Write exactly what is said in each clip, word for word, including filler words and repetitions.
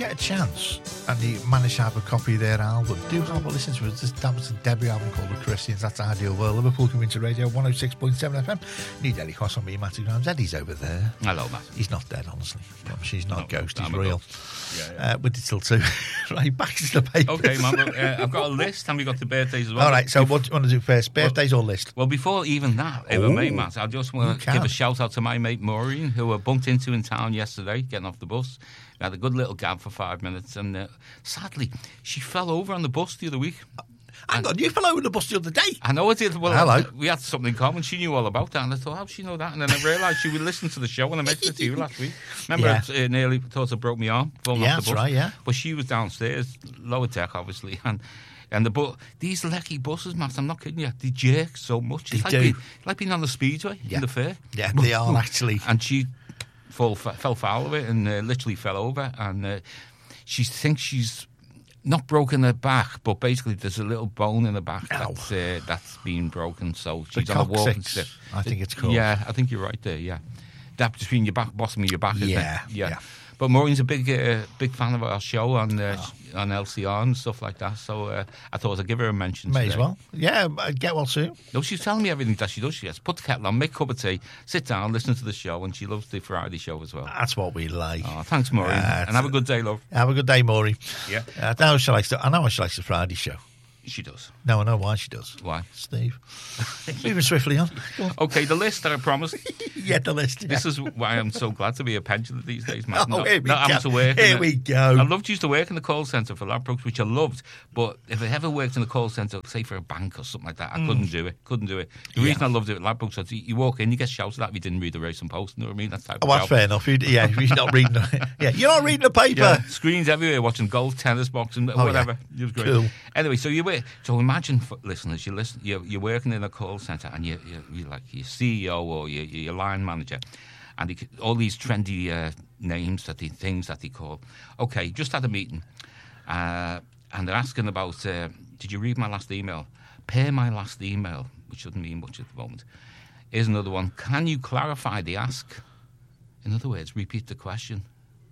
get a chance and you manage to have a copy of their album, do have a listen to it. That was a debut album called The Christians. That's Ideal World. Liverpool Community Radio, one oh six point seven F M. Need Eddie Cross on me, Matty Grimes. Eddie's over there. Hello, Matt. He's not dead, honestly. She's not No, a ghost. I'm He's a real. ghost. Yeah, yeah. Uh, with it till two. Right, back to the papers. Okay, man. Well, uh, I've got a list, and we got the birthdays as well. All right, so what do you want to do first? Birthdays or list? Well, before even that, if I may, Matt, I just want to give a shout out to my mate Maureen, who I bumped into in town yesterday, getting off the bus. We had a good little gab for five minutes, and uh, sadly, she fell over on the bus the other week. Hang on, you fell over the bus the other day. I know I did. Well, Hello. we had something in common. She knew all about that, and I thought, how does she know that? And then I realised she would listen to the show, and I mentioned it to you last week. Remember, Yeah. I uh, nearly thought I broke my arm falling Yeah, off the bus. that's right, yeah. But she was downstairs, lower deck, obviously, and and the bu- these lecky buses, Matt, I'm not kidding you, they jerk so much. They it's like do. Being, like being on the speedway Yeah. in the fair. Yeah, they are actually. And she fall, fell foul of it and uh, literally fell over, and uh, she thinks she's not broken her back, but basically there's a little bone in the back that's, uh, that's been broken, so she's The on a walking coccyx, stick. I think it's called. Yeah, I think you're right there, yeah. That between your back, bottom of your back, isn't Yeah, it? Yeah. yeah. But Maureen's a big uh, big fan of our show on uh, Oh. on L C R and stuff like that, so uh, I thought I'd give her a mention May today. as well. Yeah, get well soon. No, she's telling me everything that she does. She has put the kettle on, make a cup of tea, sit down, listen to the show, and she loves the Friday show as well. That's what we like. Oh, thanks, Maureen. Uh, and have a good day, love. Have a good day, Maureen. Yeah. Uh, I know she likes the, I know she likes the Friday show. She does. No, I know why she does. Why? Steve. Moving swiftly on. Go on. Okay, the list that I promised. Yeah, the list. Yeah. This is why I'm so glad to be a pensioner these days, man. Oh, not, here we not having go. to work. Here in a- we go. I loved used to work in the call centre for Ladbrokes, which I loved. But if I ever worked in the call centre, say for a bank or something like that, I couldn't do it. Couldn't do it. The Yeah. reason I loved it at Ladbrokes was you walk in, you get shouted at if you didn't read the Racing Post. You know what I mean? That's type Oh, of that's job. fair enough. You, yeah, you're not reading. The, yeah, you're not reading the paper. Yeah, screens everywhere, watching golf, tennis, boxing, Oh, whatever. yeah. It was great. Cool. Anyway, so you work. So imagine, for listeners, you listen. You're, you're working in a call centre, and you, you, you're like your C E O or your, your line manager, and he, all these trendy uh, names that they things that they call. Okay, just had a meeting, uh, and they're asking about. Uh, did you read my last email? Per my last email, which doesn't mean much at the moment. Here's another one. Can you clarify the ask? In other words, repeat the question.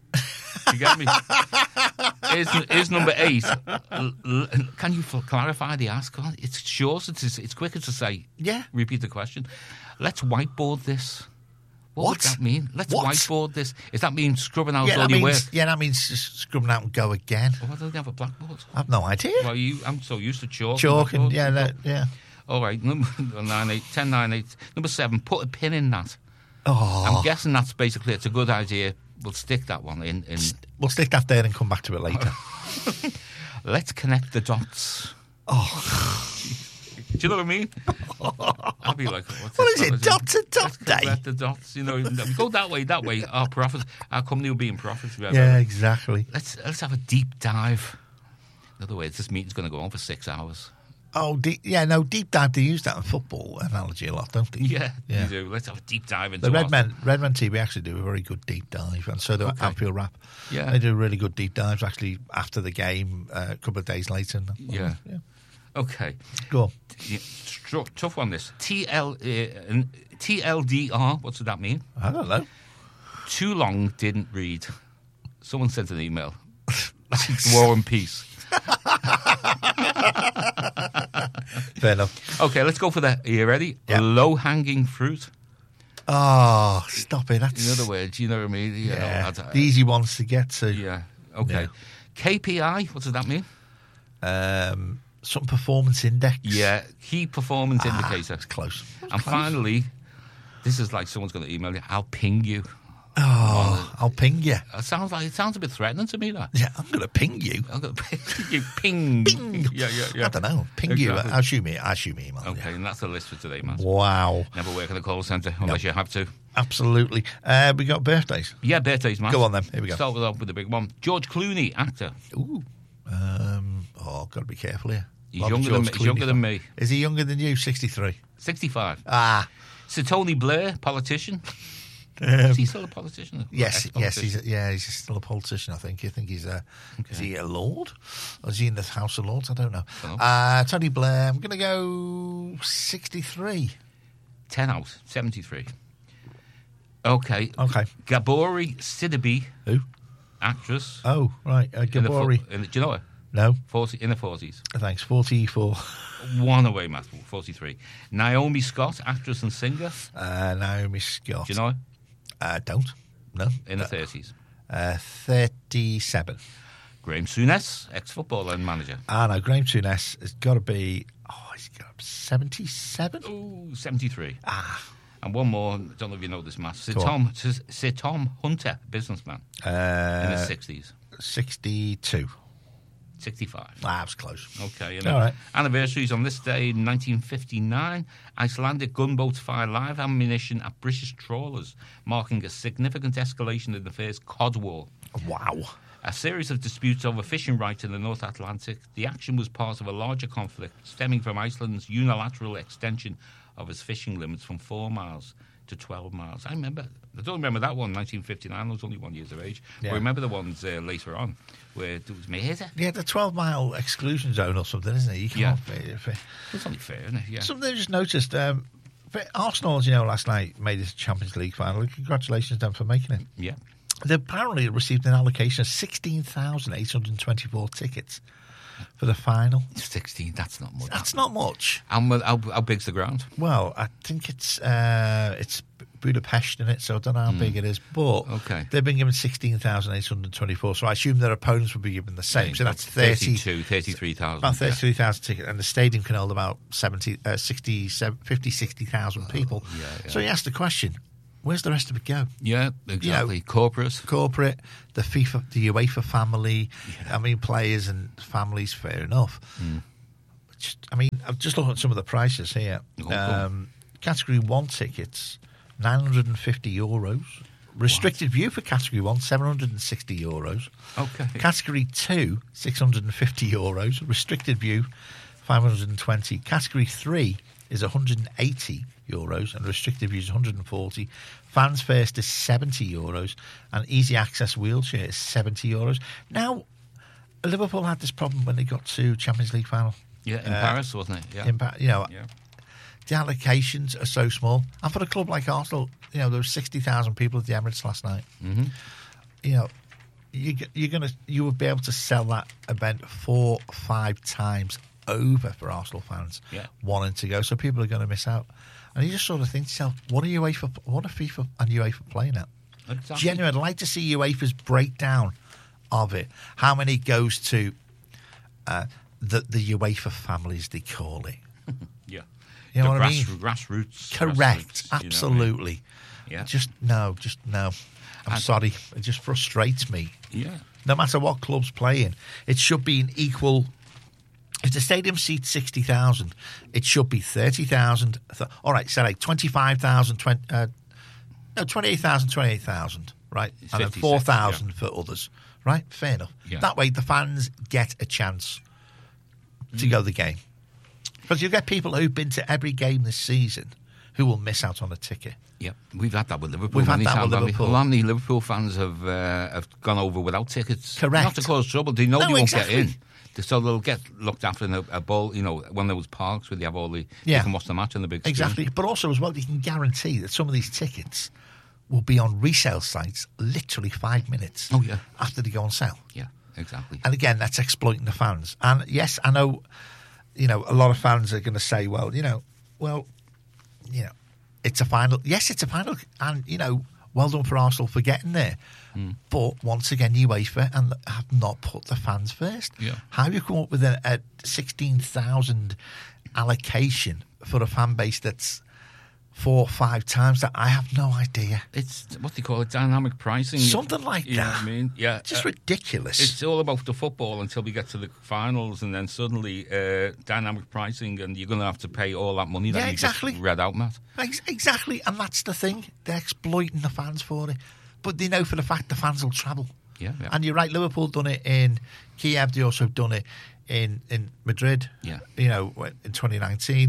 You get me? Here's, here's number eight. L- l- Can you f- clarify the ask? It's short. It's, it's quicker to say. Yeah. Repeat the question. Let's whiteboard this. What, What? would that mean? Let's What? whiteboard this. Does that mean scrubbing out Yeah, all that your work? means, yeah, that means just scrubbing out and go again. Oh, why don't they have a blackboard? I have no idea. Well, you, I'm so used to chalk. Chalk and, blackboards yeah, that, stuff. yeah. All right, number nine, eight, ten, nine, eight. Number seven, put a pin in that. Oh, I'm guessing that's basically, it's a good idea. We'll stick that one in. in we'll stick that there and come back to it later. Let's connect the dots. Oh, Do you know what I mean? I'll be like, what's what this is it? fellas Dot to dot Let's day. connect the dots. You know, we go that way, that way. Our profit, our company will be in profit. Yeah, exactly. Let's let's have a deep dive. In other words, this meeting's going to go on for six hours. Oh, deep, yeah, no, deep dive. They use that in football analogy a lot, don't they? Yeah, Yeah. you do. Let's have a deep dive into The our- Redmen, Redmen T V actually do a very good deep dive, and so do Okay. Anfield Rap. Yeah. They do really good deep dives actually after the game, uh, a couple of days later. And- Yeah. yeah. Okay. Go on. Yeah, stru- tough one, this. T L, uh, T L D R, what does that mean? I don't know. Too long, didn't read. Someone sent an email. War and Peace. Fair enough. Okay, let's go for the. Are you ready? Yeah. Low-hanging fruit. Oh, stop it. That's In other words, you know what I mean? You yeah, know, I don't- the easy ones to get to. yeah. Okay. Yeah. K P I, what does that mean? Um, some performance index. Yeah, key performance Ah, indicator. That's close. And Close. finally, this is like someone's going to email you. I'll ping you. Oh, I'll ping you. It sounds like it sounds a bit threatening to me. That Yeah, I'm going to ping you. I'm going to ping you. Ping. Ping. Yeah, yeah, yeah. I don't know. Ping you. Exactly. I'll shoot me. I'll shoot me email. Okay, Yeah. and that's the list for today, man. Wow. Never work in a call centre unless you have to. Absolutely. Uh, we got birthdays. Yeah, birthdays, man. Go on then. Here we go. Start with off with the big one. George Clooney, actor. Ooh. Um, oh, I've got to be careful here. He's Lot of younger than George me- he's younger Clooney than fan. me. Is he younger than you? sixty-three. sixty-five. Ah. Sir Tony Blair, politician. Um, Is he still a politician? yes, yes, Ex-politician? he's yeah, he's still a politician. I think. You think he's a Okay. is he a lord? Or is he in the House of Lords? I don't know. Don't know. Uh, Tony Blair. I'm going to go sixty-three. ten out, seventy-three. Okay. Okay. Gabori Sidibe, Who? actress. Oh, right. Uh, In the fo- Gabori. in the- do you know her? No. forty, in the forties. Thanks. forty-four. One away, Matt. forty-three. Naomi Scott, actress and singer. Uh, Naomi Scott. Do you know her? Uh, don't. No. In the Uh, thirties. uh, thirty-seven. Graham Souness, ex-footballer and manager. Ah, no. Graham Souness has got to be, oh, he's got to be seventy-seven? Ooh, seventy-three. Ah. And one more, I don't know if you know this, Matt. Sir Go Tom, Sir, Sir Tom Hunter, businessman, in Uh, the sixties. sixty-two. sixty-five. Ah, that was close. Okay, you know. All right. Anniversaries on this day in nineteen fifty-nine. Icelandic gunboats fire live ammunition at British trawlers, marking a significant escalation in the First Cod War. Wow. A series of disputes over fishing rights in the North Atlantic. The action was part of a larger conflict stemming from Iceland's unilateral extension of its fishing limits from four miles to twelve miles. I remember, I don't remember that one, nineteen fifty-nine. I was only one years of age. Yeah. But I remember the ones uh, later on where it was murder. Yeah, the twelve-mile exclusion zone or something, isn't it? You Yeah. can't... It's only fair, isn't it? Yeah. Something I just noticed. Um, but Arsenal, as you know, last night made it to Champions League final. Congratulations to them for making it. Yeah. They apparently received an allocation of sixteen thousand eight hundred twenty-four tickets for the final. sixteen, that's not much. That's not much. And how, how big's the ground? Well, I think it's uh, it's Budapest in it, so I don't know how big it is. But Okay. they've been given sixteen thousand eight hundred twenty-four, so I assume their opponents will be given the same. So that's thirty, thirty-two, thirty-three thousand. about thirty-three thousand tickets, and the stadium can hold about seventy, uh, sixty, fifty, sixty thousand people. yeah, yeah. So you ask the question, where's the rest of it go? Yeah, exactly. You know, Corporate. Corporate, the FIFA, the UEFA family. I mean, players and families, fair enough. Mm. Just, I mean, I've just looked at some of the prices here. Oh, cool. um, category one tickets, nine hundred fifty euros. Restricted view for category one, seven hundred sixty euros. Okay. Category two, six hundred fifty euros. Restricted view, five hundred twenty. Category three is one hundred eighty euros, and restricted view is one hundred forty. Fans first is seventy euros, and easy access wheelchair is seventy euros. Now, Liverpool had this problem when they got to Champions League final. Yeah, in Uh, Paris, wasn't it? Yeah. Impact, you know, Yeah. the allocations are so small. And for a club like Arsenal, you know, there were sixty thousand people at the Emirates last night. Mm-hmm. You know, you, you're gonna you would be able to sell that event four, five times over for Arsenal fans Yeah. wanting to go. So people are going to miss out. And you just sort of think to yourself, what are UEFA, what are FIFA and UEFA playing at? Exactly. Genuinely, I'd like to see UEFA's breakdown of it. How many goes to uh, the the UEFA families, they call it. Yeah. You know The what grass, I mean? Grassroots. Correct. grassroots, you know what I mean? Absolutely. Yeah. Just no, just no. I'm And- sorry. It just frustrates me. Yeah. No matter what club's playing, it should be an equal. If the stadium seats sixty thousand, it should be thirty thousand. Th- all right, say like twenty-five thousand, twenty, uh, no, twenty-eight thousand, twenty-eight thousand, right? It's And then fifty-six, four thousand for others, right? Fair enough. Yeah. That way the fans get a chance to Mm. go the game. Because you get people who've been to every game this season who will miss out on a ticket. Yeah, we've had that with Liverpool. We've had many that times, with haven't we? Liverpool. Well, how many Liverpool fans have uh, have gone over without tickets? Correct. Not to cause trouble. They know No, they won't exactly. get in. So they'll get looked after in a, a bowl, you know, when there was parks where they have all the... Yeah. You can watch the match on the big screen. Exactly. But also, as well, you can guarantee that some of these tickets will be on resale sites literally five minutes Oh, yeah. after they go on sale. Yeah, exactly. And again, that's exploiting the fans. And yes, I know, you know, a lot of fans are going to say, well, you know, well, you know, it's a final. Yes, it's a final. And, you know, well done for Arsenal for getting there. Mm. But once again, UEFA and have not put the fans first. Yeah. How do you come up with a, a sixteen thousand allocation for a fan base that's four or five times that? I have no idea. It's what they call it, dynamic pricing. Something like you know that. what I mean? Yeah. Just uh, ridiculous. It's all about the football until we get to the finals, and then suddenly uh, dynamic pricing, and you're going to have to pay all that money that Yeah, you exactly. just read out, Matt. Ex- Exactly, and that's the thing. They're exploiting the fans for it. But they know for the fact the fans will travel. Yeah, yeah. And you're right, Liverpool done it in Kiev. They also done it in, in Madrid. Yeah. You know, in twenty nineteen.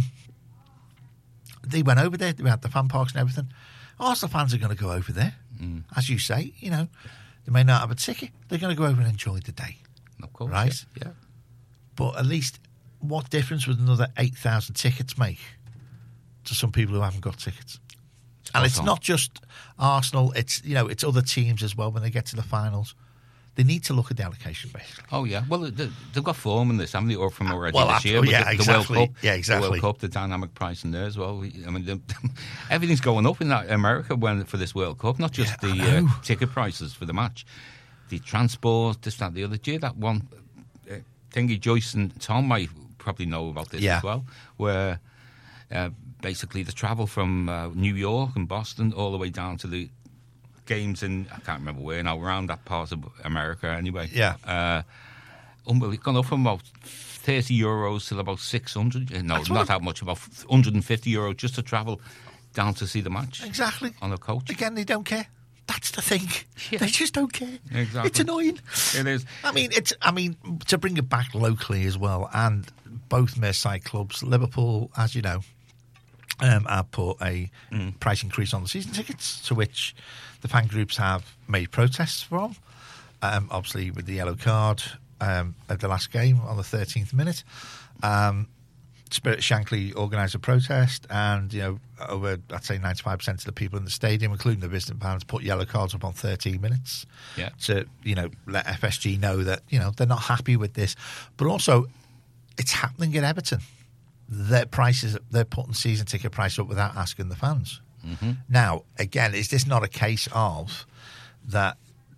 They went over there. They had the fan parks and everything. Arsenal fans are going to go over there. Mm. As you say, you know, they may not have a ticket. They're going to go over and enjoy the day. Of course. Right. Yeah. yeah. But at least, what difference would another eight thousand tickets make to some people who haven't got tickets? And it's on. not just Arsenal, it's, you know, it's other teams as well when they get to the finals. They need to look at the allocation, basically. Oh, yeah. Well, they, they've got form in this, haven't they? Or from already well, this year. yeah, the, exactly. The World Cup, yeah, exactly. The World Cup, the dynamic pricing there as well. I mean, the, everything's going up in that America when for this World Cup, not just yeah, the uh, ticket prices for the match. The transport, this, that, the other. Do you that one uh, thingy, Joyce and Tom might probably know about this yeah. as well, where uh, basically the travel from uh, New York and Boston all the way down to the games in, I can't remember where now, around that part of America anyway. Yeah. Uh, unbelievable. It's gone up from about thirty euros to about six hundred. No, That's not what that much, about one hundred fifty euros just to travel down to see the match. Exactly. On a coach. Again, they don't care. That's the thing. Yeah. They just don't care. Exactly. It's annoying. It is. I mean, it's. I mean, to bring it back locally as well, and both Merseyside clubs, Liverpool, as you know, um, have put a mm. price increase on the season tickets, to which the fan groups have made protests from. Um, obviously, with the yellow card um, at the last game on the thirteenth minute. Um, Spirit Shankly organised a protest, and you know, over I'd say ninety-five percent of the people in the stadium, including the visiting fans, put yellow cards up on thirteen minutes. Yeah. To you know, let F S G know that you know they're not happy with this, but also it's happening at Everton. Their prices, they're putting season ticket price up without asking the fans. Mm-hmm. Now, again, is this not a case of that?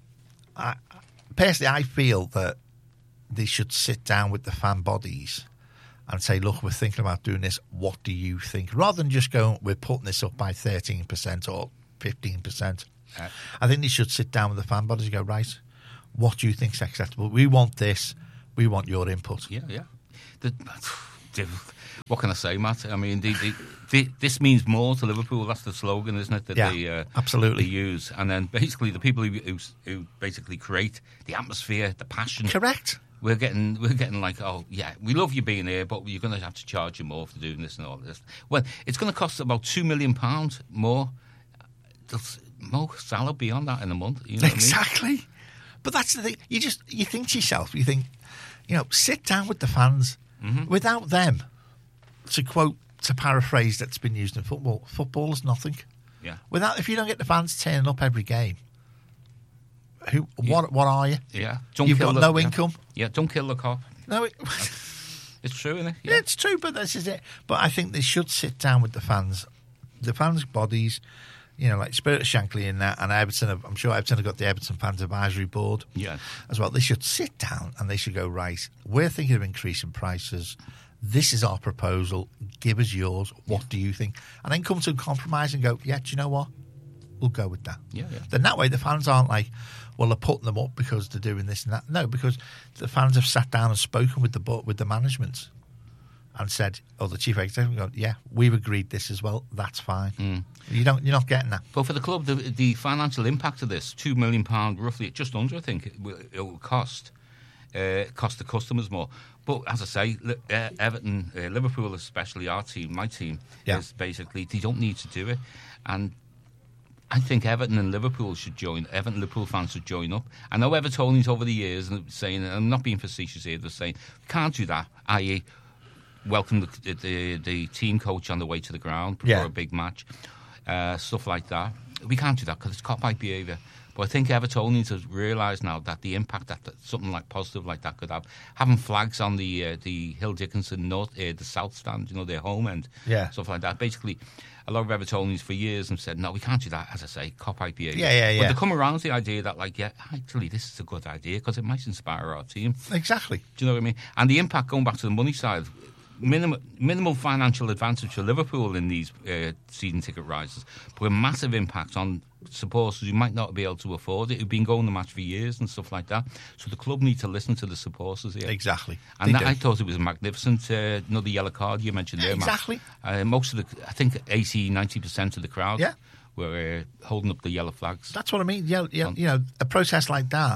I, personally, I feel that they should sit down with the fan bodies and say, look, we're thinking about doing this. What do you think? Rather than just going, we're putting this up by thirteen percent or fifteen percent. Uh, I think they should sit down with the fan bodies and go, right, what do you think is acceptable? We want this. We want your input. Yeah, yeah. The, what can I say, Matt? I mean, the, the, the, this means more to Liverpool. That's the slogan, isn't it, that yeah, they, uh, absolutely. they use. And then basically the people who, who, who basically create the atmosphere, the passion. Correct. We're getting, we're getting like, oh, yeah, we love you being here, but you're going to have to charge you more for doing this and all this. Well, it's going to cost about two million pounds more. There's Mo Salah beyond that in a month. You know exactly. What I mean? But that's the thing. You just, you think to yourself, you think, you know, sit down with the fans. Mm-hmm. Without them, to quote, to paraphrase that's been used in football, football is nothing. Yeah. Without, if you don't get the fans turning up every game, who, yeah. what, what are you? Yeah. Don't You've kill got the, no yeah. income. Yeah. Don't kill the cop. No, it, it's true, isn't it? Yeah. It's true, but this is it. But I think they should sit down with the fans, the fans' bodies. You know, like Spirit of Shankly in that, and Everton. Have, I'm sure Everton have got the Everton Fans Advisory Board, yeah, as well. They should sit down and they should go, right, we're thinking of increasing prices. This is our proposal. Give us yours. What do you think? And then come to a compromise and go, yeah, do you know what? We'll go with that. Yeah, yeah. Then that way the fans aren't like, well, they're putting them up because they're doing this and that. No, because the fans have sat down and spoken with the board, with the management, and said, or the chief executive, gone, yeah, we've agreed this as well. That's fine. Mm. You don't, you're not getting that. But for the club, the, the financial impact of this, two million pound roughly, just under, I think, it will, it will cost. Uh, cost the customers more. But as I say, uh, Everton, uh, Liverpool especially, our team, my team, yeah. is basically, they don't need to do it. And I think Everton and Liverpool should join, Everton and Liverpool fans should join up. I know Evertonians over the years, and saying, I'm not being facetious here, they're saying, we can't do that, that is welcome the, the, the team coach on the way to the ground before yeah. a big match, uh, stuff like that. We can't do that because it's cop-out behaviour. But I think Evertonians have realised now that the impact that, that something like positive like that could have, having flags on the uh, the Hill Dickinson North, uh, the South Stand, you know, their home end, yeah. stuff like that. Basically, a lot of Evertonians for years have said, no, we can't do that, as I say, cop-out behaviour. Yeah, yeah, yeah. But they come around to the idea that, like, yeah, actually, this is a good idea because it might inspire our team. Exactly. Do you know what I mean? And the impact, going back to the money side, Minimal, minimal financial advantage for Liverpool in these uh, season ticket rises, but a massive impact on supporters who might not be able to afford it, who've been going to the match for years and stuff like that. So the club need to listen to the supporters here. Exactly. And that, I thought it was a magnificent, uh, another yellow card you mentioned yeah, there, Matt. Exactly. Uh, most of the, I think eighty, ninety percent of the crowd yeah. were uh, holding up the yellow flags. That's what I mean. Yeah, yeah, you know, a protest like that,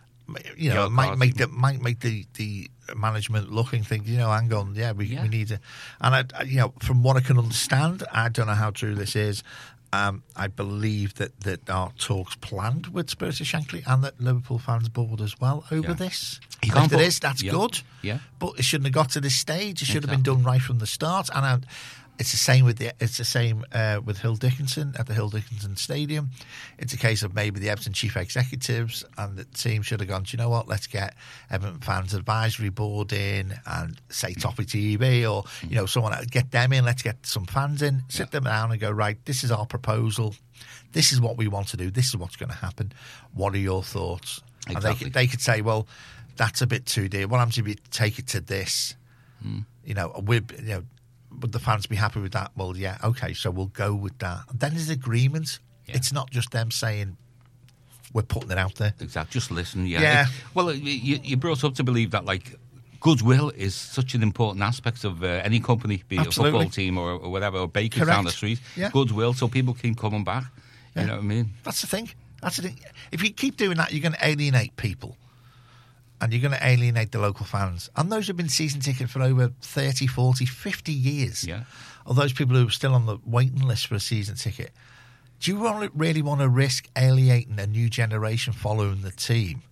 you know, yellow might cards. make the might make the, the management look and think, you know, hang on, yeah, we, yeah. we need to. And I, I, you know, from what I can understand, I don't know how true this is. Um, I believe that that our talks planned with Spirit of Shankly and that Liverpool fans board as well over yeah. this. You if it is, that's yeah. good. Yeah, but it shouldn't have got to this stage. It should exactly. have been done right from the start. And I, It's the same with the it's the same uh, with Hill Dickinson at the Hill Dickinson Stadium. It's a case of maybe the Everton chief executives and the team should have gone, do you know what, let's get Everton Fans Advisory Board in and say Toffee T V or, you know, someone, get them in, let's get some fans in, sit yeah. them down and go, right, this is our proposal. This is what we want to do. This is what's going to happen. What are your thoughts? Exactly. And they could, they could say, well, that's a bit too dear. What happens if you take it to this? Mm. You know, we're, you know, would the fans be happy with that? Well, yeah, okay, so we'll go with that. And then there's agreement. Yeah. It's not just them saying, we're putting it out there. Exactly, just listen, yeah. yeah. It, well, you, you brought up to believe that, like, goodwill is such an important aspect of uh, any company, be it Absolutely. a football team or, or whatever, or bakers Correct. down the street. Yeah. Goodwill, so people keep coming back. Yeah. You know what I mean? That's the thing. That's the thing. If you keep doing that, you're going to alienate people. And you're going to alienate the local fans. And those who've been season ticket for over thirty, forty, fifty years. Yeah. Or those people who are still on the waiting list for a season ticket. Do you want, really want to risk alienating a new generation following the team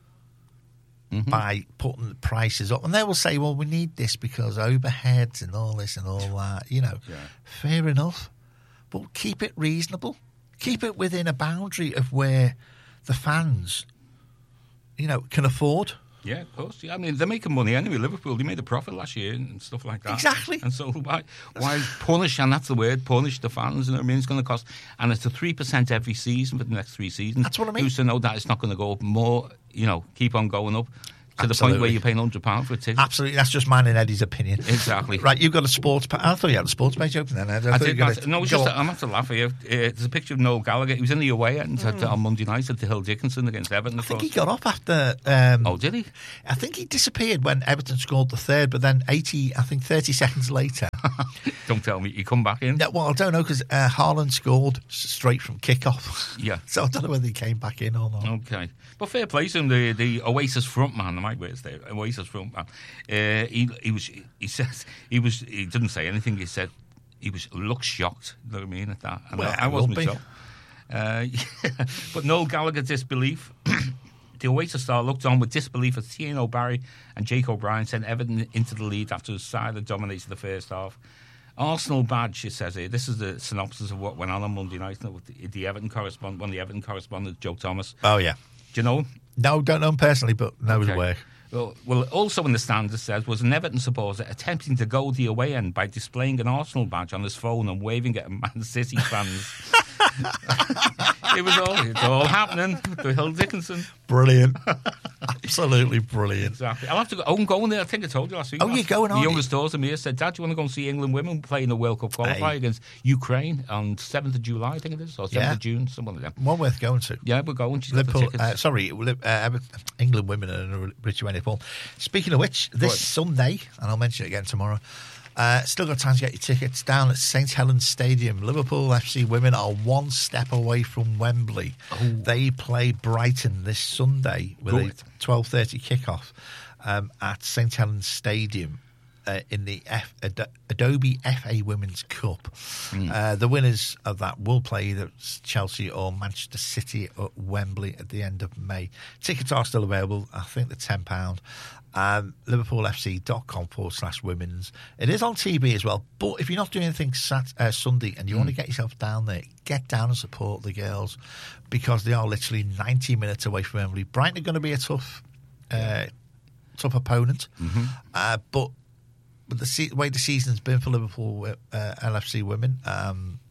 mm-hmm. by putting the prices up? And they will say, well, we need this because overheads and all this and all that. You know, yeah. fair enough. But keep it reasonable. Keep it within a boundary of where the fans, you know, can afford. Yeah, of course. Yeah, I mean, they're making money anyway. Liverpool, they made a profit last year and stuff like that. Exactly. And so why why punish, and that's the word, punish the fans, and I mean, it's going to cost, and it's a three percent every season for the next three seasons. That's what I mean. Who's to know that it's not going to go up more, you know, keep on going up to Absolutely. the point where you're paying one hundred pounds for a ticket. Absolutely. That's just mine and Eddie's opinion. Exactly. Right, you've got a sports page. I thought you had a sports page open then, Ed. I, I thought did. you Not, no, it's just, I'm have to laugh here. Uh, there's a picture of Noel Gallagher. He was in the away end mm. on Monday night at the Hill Dickinson against Everton. I think he got off after... Um, oh, did he? I think he disappeared when Everton scored the third, but then eighty, I think thirty seconds later... Don't tell me. He come back in? Yeah, well, I don't know, because uh, Haaland scored straight from kick-off. Yeah. So I don't know whether he came back in or not. Okay. But fair play to him, the, the Oasis frontman, the my words there, Oasis frontman. Uh, he he was he says he was he didn't say anything. He said he was looked shocked. You know what I mean at that. And well, I, I wasn't be. shocked. Uh, yeah. But Noel Gallagher's disbelief. The Oasis star looked on with disbelief as Ian O'Barry and Jake O'Brien sent Everton into the lead after his side had dominated the first half. Arsenal badge, it says here. This is the synopsis of what went on on Monday night with the, the Everton correspondent, one of the Everton correspondents, Joe Thomas. Oh yeah. Do you know him? No, don't know him personally, but know his work. Well, well, also in the stand, it says, was an Everton supporter attempting to go the away end by displaying an Arsenal badge on his phone and waving it at Man City fans. It was all, it's all happening to Hill Dickinson. Brilliant. Absolutely brilliant. Exactly. I'll have to go. Oh, I'm going there. I think I told you last week. Oh, you're going on? The youngest daughter, Mia, said, Dad, do you want to go and see England women play in the World Cup qualifier hey. against Ukraine on seventh of July, I think it is, or seventh yeah. of June, something like that. One worth going to. Yeah, we're going. She's Liverpool, got the tickets. uh, sorry, uh, England women are a rich way Paul. Speaking of which, this Sunday, and I'll mention it again tomorrow, Uh, still got time to get your tickets down at St Helens Stadium. Liverpool F C women are one step away from Wembley. Oh. They play Brighton this Sunday with Good. a twelve thirty kickoff um, at St Helens Stadium uh, in the F- Ad- Adobe F A Women's Cup. Mm. Uh, the winners of that will play either Chelsea or Manchester City at Wembley at the end of May. Tickets are still available. I think they're ten pounds. Um, liverpoolfc.com forward slash women's. It is on T V as well, but if you're not doing anything sat, uh, Sunday and you mm. want to get yourself down there, get down and support the girls because they are literally ninety minutes away from Wembley. Brighton are going to be a tough uh, tough opponent, mm-hmm. uh, but with the se- way the season's been for Liverpool uh, L F C women, um,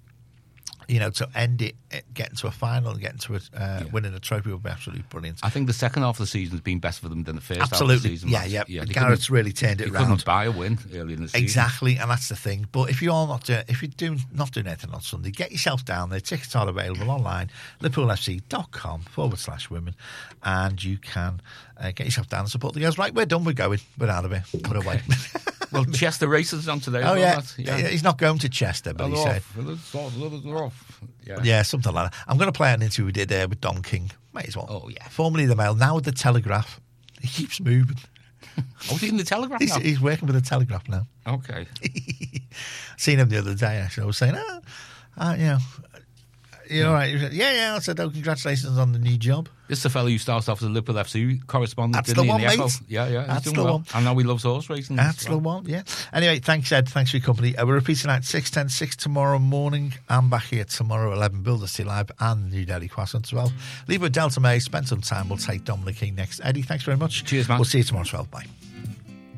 you know, to end it, getting to a final and getting to a, uh, yeah. winning a trophy would be absolutely brilliant. I think the second half of the season has been better for them than the first absolutely. half of the season. Yeah, yeah. yeah Garrett's really turned it around. around. Couldn't buy a win early in the season. Exactly, and that's the thing. But if you are not doing, if you're doing not doing anything on Sunday, get yourself down there. Tickets are available online, liverpoolfc.com forward slash women, and you can uh, get yourself down and support the girls. Right, we're done. We're going. We're out of here. We're okay. away. Well, Chester races on today. Oh, yeah. yeah. He's not going to Chester, but they're he off. said. They're off. Yeah. yeah, something like that. I'm going to play an interview we did uh, with Don King. Might as well. Oh, yeah. Formerly the Mail, now with the Telegraph. He keeps moving. Oh, he's in the Telegraph he's, now? He's working with the Telegraph now. Okay. Seen him the other day, actually. I was saying, ah, uh, you know, You're all right. Yeah, yeah. I said, oh, congratulations on the new job. This is the fellow who starts off as a Liverpool F C correspondent. That's didn't the he, one, in the mate. Echo? Yeah, yeah. That's he's doing the well. one. I know he loves horse racing. That's well. the one, yeah. Anyway, thanks, Ed. Thanks for your company. Uh, we're repeating at six ten six tomorrow morning. I'm back here tomorrow at eleven. Build Us Live and New Delhi Croissant as well. Leave with Delta May. Spend some time. We'll take Dominic King next. Eddie, thanks very much. Cheers, man. We'll see you tomorrow as well. Bye.